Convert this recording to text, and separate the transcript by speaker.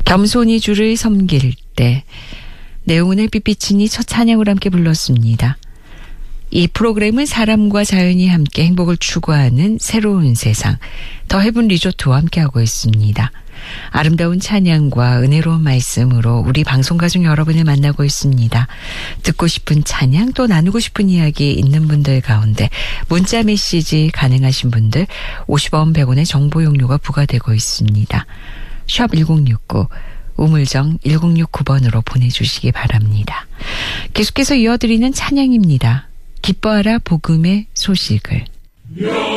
Speaker 1: 겸손히 주를 섬길 때 내용은 햇빛비치니 첫 찬양으로 함께 불렀습니다. 이 프로그램은 사람과 자연이 함께 행복을 추구하는 새로운 세상 더 헤븐 리조트와 함께하고 있습니다. 아름다운 찬양과 은혜로운 말씀으로 우리 방송가족 여러분을 만나고 있습니다. 듣고 싶은 찬양 또 나누고 싶은 이야기 있는 분들 가운데 문자 메시지 가능하신 분들 50원 100원의 정보 용료가 부과되고 있습니다. 샵 1069 우물정 1069번으로 보내주시기 바랍니다. 계속해서 이어드리는 찬양입니다. 기뻐하라 복음의 소식을.